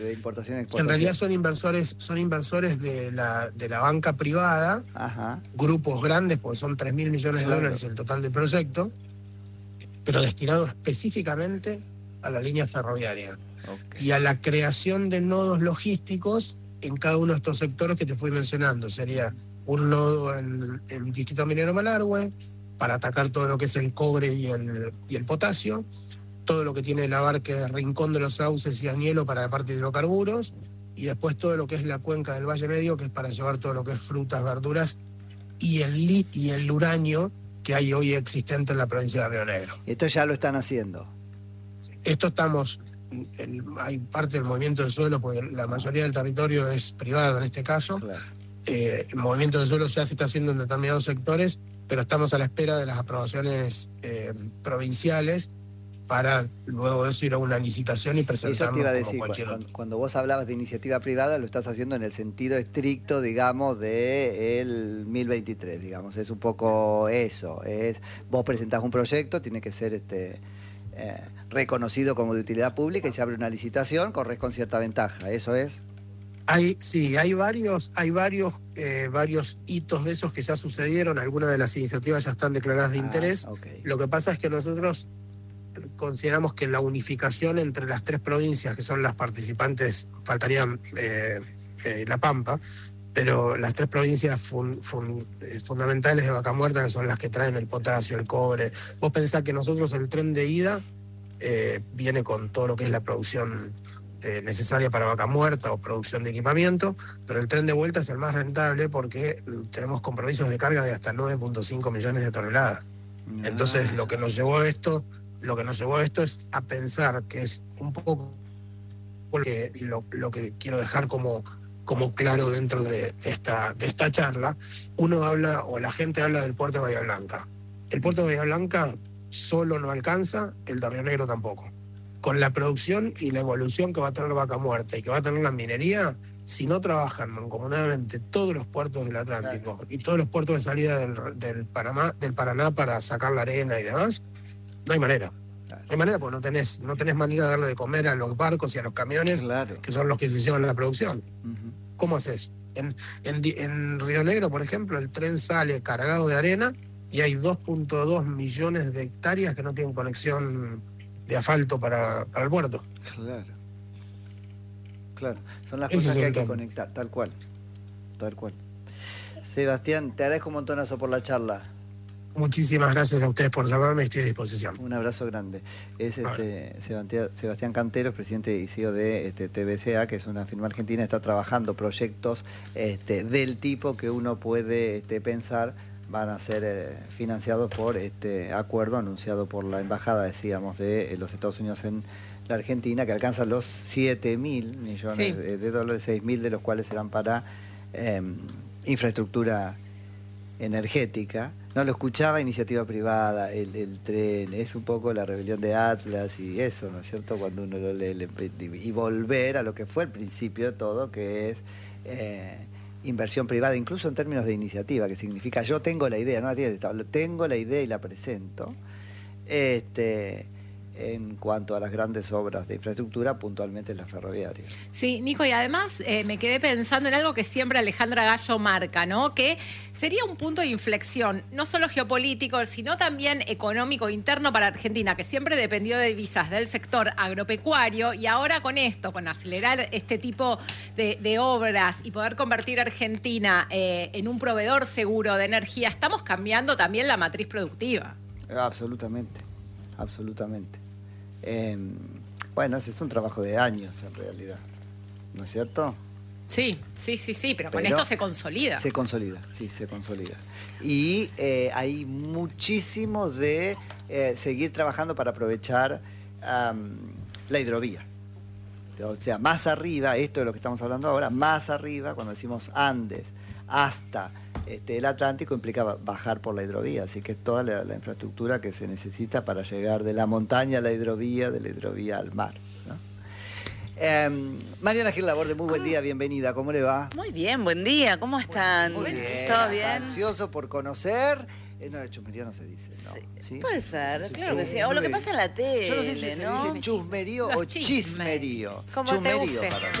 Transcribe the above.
de importación y En exportación. realidad son inversores de la banca privada, Ajá. grupos grandes, porque son 3.000 millones de dólares el total del proyecto, pero destinado específicamente a la línea ferroviaria y a la creación de nodos logísticos en cada uno de estos sectores que te fui mencionando. Sería un nodo en el Distrito Minero Malargüe, para atacar todo lo que es el cobre y el potasio, todo lo que tiene el abarque Rincón de los Sauces y Añelo para la parte de hidrocarburos, y después todo lo que es la cuenca del Valle Medio, que es para llevar todo lo que es frutas, verduras y el uranio que hay hoy existente en la provincia de Río Negro. Esto ya lo están haciendo. Esto hay parte del movimiento del suelo, porque la mayoría del territorio es privado en este caso. Claro. El movimiento del suelo ya se está haciendo en determinados sectores, pero estamos a la espera de las aprobaciones provinciales para luego de eso ir a una licitación y presentarnos. Eso te iba a decir, cualquier cuando vos hablabas de iniciativa privada, lo estás haciendo en el sentido estricto, digamos, del 1023, digamos. Es un poco eso. Vos presentás un proyecto, tiene que ser reconocido como de utilidad pública y se abre una licitación, corres con cierta ventaja. ¿Eso es? Hay varios hitos de esos que ya sucedieron. Algunas de las iniciativas ya están declaradas de interés. Okay. Lo que pasa es que nosotros consideramos que la unificación entre las 3 provincias que son las participantes, faltarían La Pampa, pero las 3 provincias fundamentales de Vaca Muerta, que son las que traen el potasio, el cobre. Vos pensás que nosotros el tren de ida viene con todo lo que es la producción necesaria para Vaca Muerta o producción de equipamiento, pero el tren de vuelta es el más rentable porque tenemos compromisos de carga de hasta 9.5 millones de toneladas. Entonces lo que nos llevó a esto es a pensar que es un poco lo que quiero dejar como claro dentro de esta charla. Uno habla, o la gente habla del puerto de Bahía Blanca. El puerto de Bahía Blanca solo no alcanza, el de Río Negro tampoco. Con la producción y la evolución que va a tener Vaca Muerta y que va a tener la minería, si no trabajan mancomunadamente todos los puertos del Atlántico y todos los puertos de salida del Paraná para sacar la arena y demás, no hay manera. No hay manera porque no tenés manera de darle de comer a los barcos y a los camiones, que son los que se llevan la producción. ¿Cómo haces? En Río Negro, por ejemplo, el tren sale cargado de arena y hay 2.2 millones de hectáreas que no tienen conexión de asfalto para el puerto. Claro. Son las cosas que hay que conectar, tal cual. Sebastián, te agradezco un montonazo por la charla. Muchísimas gracias a ustedes por llamarme, estoy a disposición. Un abrazo grande. Es Sebastián Canteros, presidente y CEO de TBCA, que es una firma argentina, está trabajando proyectos del tipo que uno puede pensar van a ser financiados por este acuerdo anunciado por la embajada, decíamos, de los Estados Unidos en la Argentina, que alcanza los 7.000 millones de dólares, 6.000 de los cuales serán para infraestructura energética. No lo escuchaba, iniciativa privada, el tren, es un poco la rebelión de Atlas y eso, ¿no es cierto? Cuando uno lo lee, y volver a lo que fue el principio de todo, que es inversión privada, incluso en términos de iniciativa, que significa yo tengo la idea, no la tiene el Estado, tengo la idea y la presento. En cuanto a las grandes obras de infraestructura, puntualmente la ferroviaria. Sí, Nico, y además me quedé pensando en algo que siempre Alejandra Gallo marca, ¿no? Que sería un punto de inflexión, no solo geopolítico, sino también económico interno para Argentina, que siempre dependió de divisas del sector agropecuario, y ahora con esto, con acelerar este tipo de obras y poder convertir a Argentina en un proveedor seguro de energía, estamos cambiando también la matriz productiva. Absolutamente. Bueno, ese es un trabajo de años en realidad, ¿no es cierto? Sí, pero con esto se consolida. Se consolida. Y hay muchísimo de seguir trabajando para aprovechar la hidrovía. O sea, más arriba, esto de lo que estamos hablando ahora, más arriba, cuando decimos Andes, hasta el Atlántico, implica bajar por la hidrovía, así que es toda la infraestructura que se necesita para llegar de la montaña a la hidrovía, de la hidrovía al mar, ¿no? Mariana Gil Laborde, muy buen día, bienvenida, ¿cómo le va? Muy bien, buen día, ¿cómo están? Muy bien. ¿Todo bien? Ansioso por conocer No, chusmerío no se dice, ¿no? Sí. ¿Sí? Puede ser, Sí, claro que sí. O lo que chusmerío. pasa en la tele, Yo no sé si se ¿no? dice chusmerío Los o chismerío. Como te Chusmerío, guste. perdón.